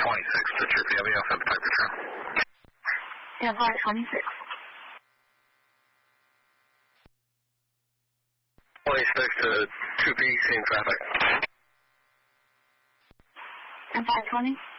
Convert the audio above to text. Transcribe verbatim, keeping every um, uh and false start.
twenty-six to True P M E, I'll send the type return. Yeah, five twenty-six. twenty-six to two P, seeing traffic. And five twenty?